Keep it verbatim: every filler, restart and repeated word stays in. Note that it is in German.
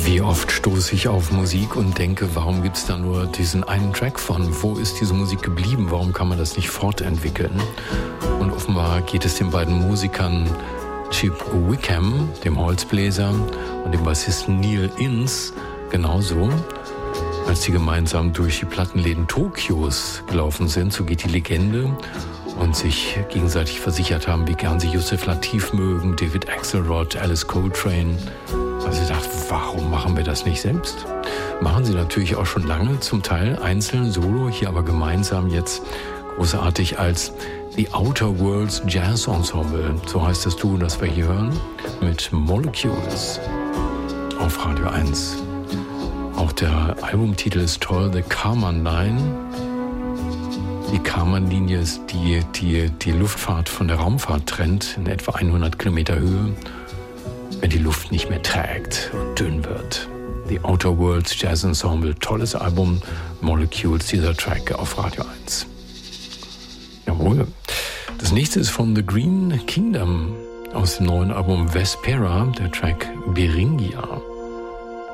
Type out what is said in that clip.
Wie oft stoße ich auf Musik und denke, warum gibt es da nur diesen einen Track von? Wo ist diese Musik geblieben? Warum kann man das nicht fortentwickeln? Und offenbar geht es den beiden Musikern Chip Wickham, dem Holzbläser, und dem Bassisten Neil Innes genauso. Als sie gemeinsam durch die Plattenläden Tokios gelaufen sind, so geht die Legende, und sich gegenseitig versichert haben, wie gern sie Yusef Lateef mögen, David Axelrod, Alice Coltrane. Also ich dachte, warum machen wir das nicht selbst? Machen sie natürlich auch schon lange, zum Teil einzeln, solo, hier aber gemeinsam jetzt großartig als The Outer Worlds Jazz Ensemble. So heißt das Duo, das wir hier hören, mit Molecules auf Radio eins. Auch der Albumtitel ist toll, The Kármán Line. Die Kármán-Linie ist die, die die Luftfahrt von der Raumfahrt trennt, in etwa hundert Kilometer Höhe, wenn die Luft nicht mehr trägt und dünn wird. The Outer Worlds Jazz Ensemble, tolles Album, Molecules, dieser Track auf Radio eins. Jawohl. Das nächste ist von The Green Kingdom aus dem neuen Album Vespera, der Track Beringia.